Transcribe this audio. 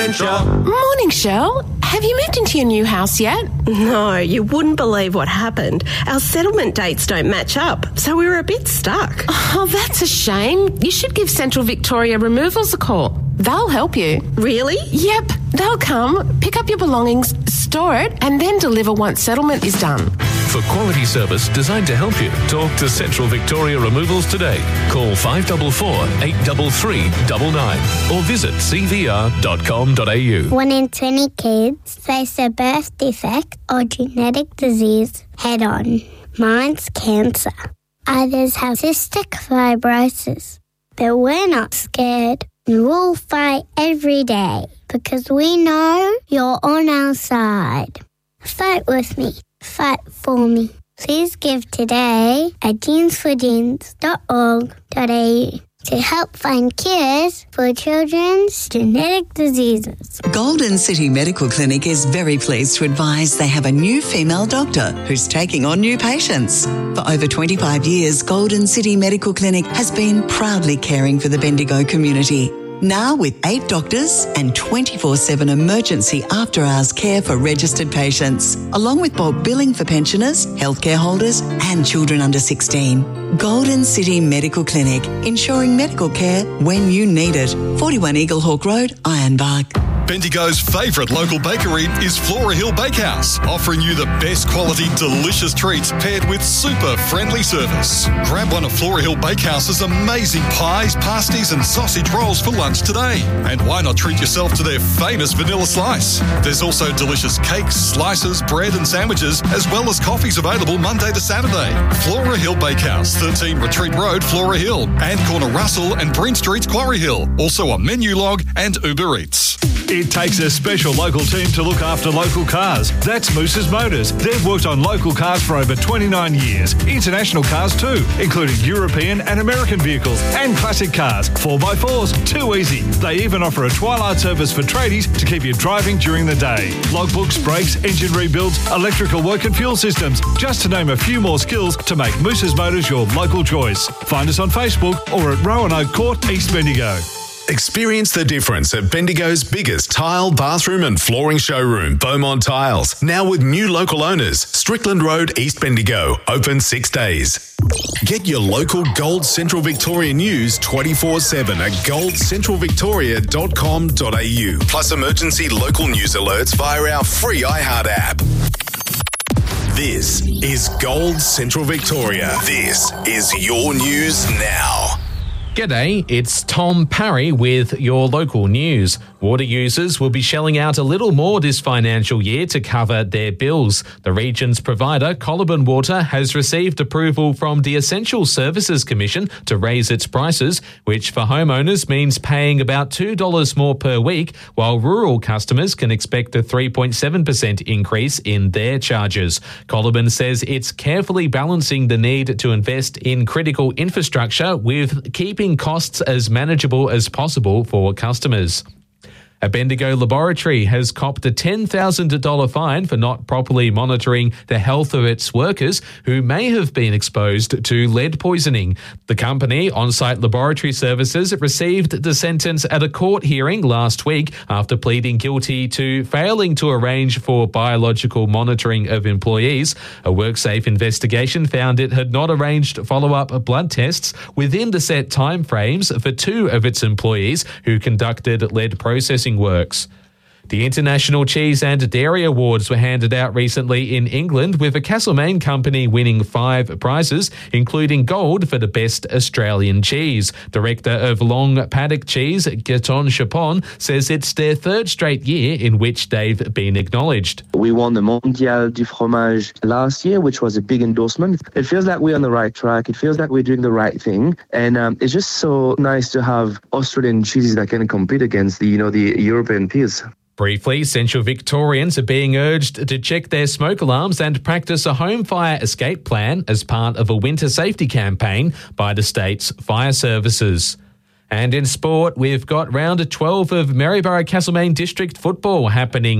furniture. Morning, Shell. Have you moved into your new house yet? No, you wouldn't believe what happened. Our settlement dates don't match up, so we were a bit stuck. Oh, that's a shame. You should give Central Victoria Removals a call. They'll help you. Really? Yep. They'll come, pick up your belongings, store it, and then deliver once settlement is done. For quality service designed to help you, talk to Central Victoria Removals today. Call 544 833 99 or visit cvr.com.au. 1 in 20 kids face a birth defect or genetic disease head on. Mine's cancer. Others have cystic fibrosis. But we're not scared. We'll fight every day because we know you're on our side. Fight with me. Fight for me. Please give today at genesforgenes.org.au to help find cures for children's genetic diseases. Golden City Medical Clinic is very pleased to advise they have a new female doctor who's taking on new patients. For over 25 years, Golden City Medical Clinic has been proudly caring for the Bendigo community. Now with 8 doctors and 24/7 emergency after-hours care for registered patients, along with bulk billing for pensioners, healthcare holders and children under 16. Golden City Medical Clinic, ensuring medical care when you need it. 41 Eaglehawk Road, Ironbark. Bendigo's favourite local bakery is Flora Hill Bakehouse, offering you the best quality, delicious treats paired with super friendly service. Grab one of Flora Hill Bakehouse's amazing pies, pasties and sausage rolls for lunch today. And why not treat yourself to their famous vanilla slice? There's also delicious cakes, slices, bread and sandwiches, as well as coffees available Monday to Saturday. Flora Hill Bakehouse, 13 Retreat Road, Flora Hill, and corner Russell and Breen Streets, Quarry Hill. Also on Menu Log and Uber Eats. It takes a special local team to look after local cars. That's Moose's Motors. They've worked on local cars for over 29 years. International cars too, including European and American vehicles and classic cars. 4x4s, too easy. They even offer a twilight service for tradies to keep you driving during the day. Logbooks, brakes, engine rebuilds, electrical work and fuel systems, just to name a few more skills to make Moose's Motors your local choice. Find us on Facebook or at Roanoke Court, East Bendigo. Experience the difference at Bendigo's biggest tile, bathroom and flooring showroom, Beaumont Tiles. Now with new local owners, Strickland Road, East Bendigo. Open 6 days. Get your local Gold Central Victoria news 24/7 at goldcentralvictoria.com.au. Plus emergency local news alerts via our free iHeart app. This is Gold Central Victoria. This is your news now. G'day, it's Tom Parry with your local news. Water users will be shelling out a little more this financial year to cover their bills. The region's provider, Coliban Water, has received approval from the Essential Services Commission to raise its prices, which for homeowners means paying about $2 more per week, while rural customers can expect a 3.7% increase in their charges. Coliban says it's carefully balancing the need to invest in critical infrastructure with keeping costs as manageable as possible for customers. A Bendigo laboratory has copped a $10,000 fine for not properly monitoring the health of its workers who may have been exposed to lead poisoning. The company, On-Site Laboratory Services, received the sentence at a court hearing last week after pleading guilty to failing to arrange for biological monitoring of employees. A WorkSafe investigation found it had not arranged follow-up blood tests within the set timeframes for 2 of its employees who conducted lead processing works. The International Cheese and Dairy Awards were handed out recently in England, with a Castlemaine company winning 5 prizes, including gold for the best Australian cheese. Director of Long Paddock Cheese, Gaetan Chapon, says it's their 3rd straight year in which they've been acknowledged. We won the Mondial du Fromage last year, which was a big endorsement. It feels like we're on the right track. It feels like we're doing the right thing. And it's just so nice to have Australian cheeses that can compete against the European peers. Briefly, Central Victorians are being urged to check their smoke alarms and practice a home fire escape plan as part of a winter safety campaign by the state's fire services. And in sport, we've got round 12 of Maryborough Castlemaine District football happening